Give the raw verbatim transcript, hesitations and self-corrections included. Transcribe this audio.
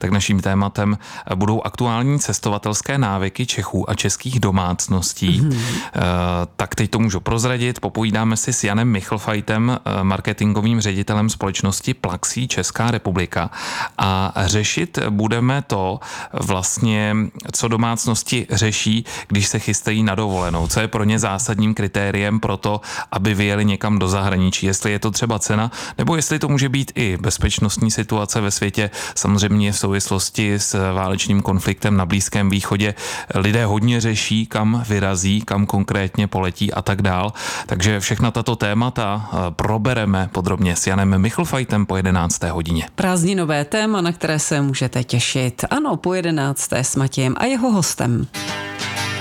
tak naším tématem budou aktuální cestovatelské návyky Čechů a českých domácností. Mm. Tak teď to můžu prozradit. Popovídáme si s Janem Michlfajtem, marketingovým ředitelem společnosti Plaxí Česká republika. A řešit budeme to vlastně, co domácnosti řeší, když se chystají na dovolenou. Co je pro ně zásadním kritériem pro to, aby vyjeli někam do zahraničí. Jestli je to třeba cena, nebo jestli to může být i bezpečnostní situace ve světě. Samozřejmě v souvislosti s válečným konfliktem na Blízkém východě lidé hodně řeší, kam vyrazí, kam konkrétně poletí a tak dál. Takže všechna tato témata probereme podrobně s Janem Michlfajtem po jedenácté hodině. Prázdninové téma, na které se můžete těšit. Ano, po jedenácté s Matějem a jeho hostem.